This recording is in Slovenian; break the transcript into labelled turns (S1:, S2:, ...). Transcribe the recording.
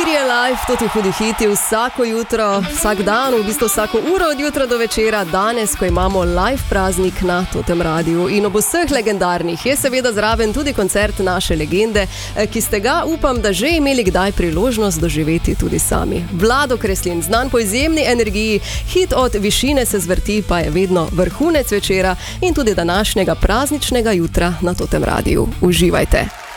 S1: je live, to ti hudi hiti vsako jutro, vsak dan, v bistvu vsako uro od jutra do večera, danes, ko imamo live praznik na Totem Radiu. In ob vseh legendarnih je seveda zraven tudi koncert naše legende, ki ste ga, upam, da že imeli kdaj priložnost doživeti tudi sami. Vlado Kreslin, znan po izjemni energiji, hit Od višine se zvrti pa je vedno vrhunec večera in tudi današnjega prazničnega jutra na Totem Radiu. Uživajte!